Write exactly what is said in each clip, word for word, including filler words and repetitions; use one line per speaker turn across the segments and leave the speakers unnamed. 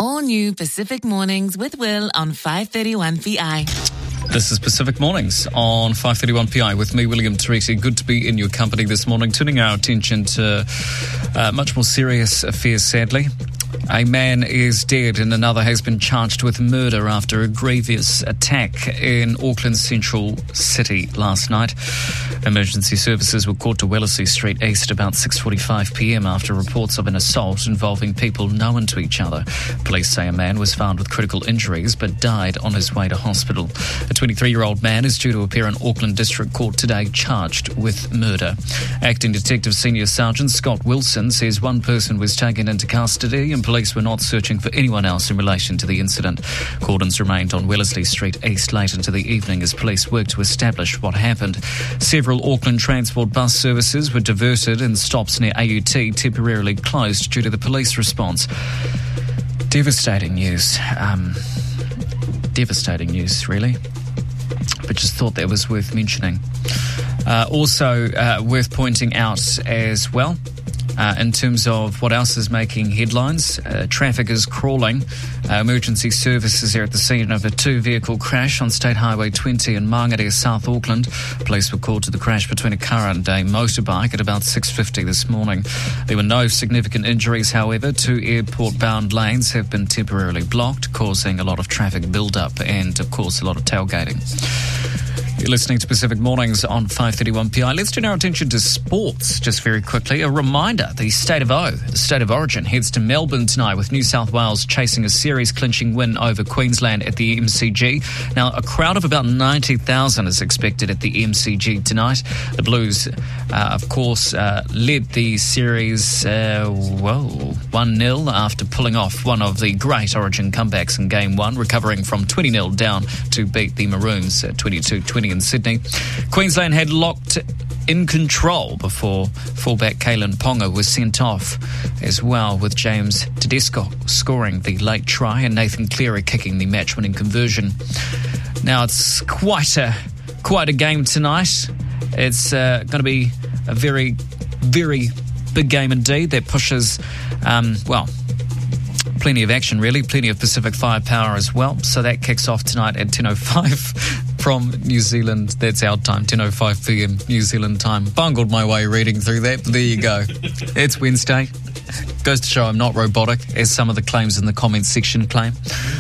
All new Pacific Mornings with Will on five thirty-one P I.
This is Pacific Mornings on five thirty-one P I with me, William Teresi. Good to be in your company this morning. Turning our attention to uh, much more serious affairs, sadly. A man is dead and another has been charged with murder after a grievous attack in Auckland's central city last night. Emergency services were called to Wellesley Street East about six forty-five p.m. after reports of an assault involving people known to each other. Police say a man was found with critical injuries but died on his way to hospital. A twenty-three-year-old man is due to appear in Auckland District Court today charged with murder. Acting Detective Senior Sergeant Scott Wilson says one person was taken into custody and police were not searching for anyone else in relation to the incident. Cordons remained on Wellesley Street East late into the evening as police worked to establish what happened. Several Auckland Transport bus services were diverted and stops near A U T temporarily closed due to the police response. Devastating news. Um, devastating news, really. But just thought that was worth mentioning. Uh, also uh, worth pointing out as well, Uh, in terms of what else is making headlines, uh, traffic is crawling. Uh, emergency services are at the scene of a two-vehicle crash on State Highway twenty in Māngere, South Auckland. Police were called to the crash between a car and a motorbike at about six fifty this morning. There were no significant injuries, however. Two airport-bound lanes have been temporarily blocked, causing a lot of traffic build-up and, of course, a lot of tailgating. You're listening to Pacific Mornings on five thirty-one P I. Let's turn our attention to sports just very quickly. A reminder, the State of O, the State of Origin, heads to Melbourne tonight with New South Wales chasing a series-clinching win over Queensland at the M C G. Now, a crowd of about ninety thousand is expected at the M C G tonight. The Blues, uh, of course, uh, led the series, uh, well, one nil after pulling off one of the great Origin comebacks in Game one, recovering from twenty nil down to beat the Maroons at twenty-two twenty in Sydney. Queensland had locked in control before fullback Kalen Ponga was sent off as well, with James Tedesco scoring the late try and Nathan Cleary kicking the match-winning conversion. Now it's quite a quite a game tonight. It's uh, going to be a very, very big game indeed that pushes, um, well, plenty of action really, plenty of Pacific firepower as well. So that kicks off tonight at ten oh five from New Zealand. That's our time, ten oh five p.m. New Zealand time. Bungled my way reading through that, but there you go. It's Wednesday. Goes to show I'm not robotic, as some of the claims in the comments section claim.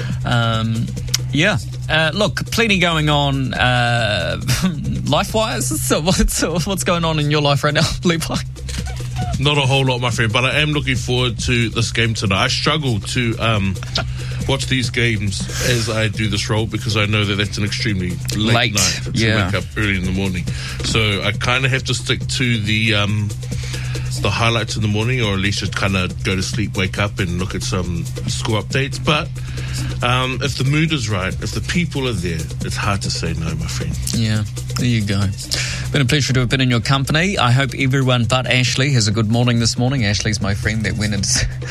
Um, yeah. Uh, look, plenty going on uh, life-wise. So what's, what's going on in your life right now, Levi?
Not a whole lot, my friend, but I am looking forward to this game tonight. I struggle to um, watch these games as I do this role because I know that that's an extremely late,
late.
night to
yeah.
wake up early in the morning. So I kind of have to stick to the um, the highlights in the morning, or at least just kind of go to sleep, wake up and look at some score updates. But um, if the mood is right, if the people are there, it's hard to say no, my friend.
Yeah, there you go. Been a pleasure to have been in your company. I hope everyone but Ashley has a good morning this morning. Ashley's my friend that went and,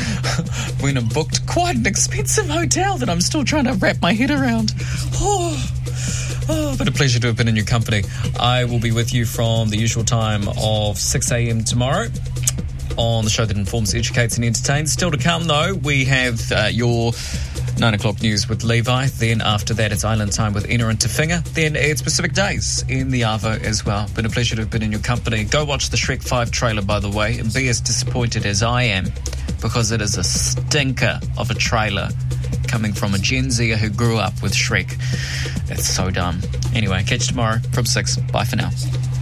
went and booked quite an expensive hotel that I'm still trying to wrap my head around. Oh, oh, been a pleasure to have been in your company. I will be with you from the usual time of six a.m. tomorrow on the show that informs, educates and entertains. Still to come, though, we have uh, your nine o'clock news with Levi. Then after that, it's Island Time with Ina and Tafinga. Then it's Pacific Days in the Arvo as well. Been a pleasure to have been in your company. Go watch the Shrek five trailer, by the way, and be as disappointed as I am, because it is a stinker of a trailer coming from a Gen Zer who grew up with Shrek. It's so dumb. Anyway, catch you tomorrow from six. Bye for now.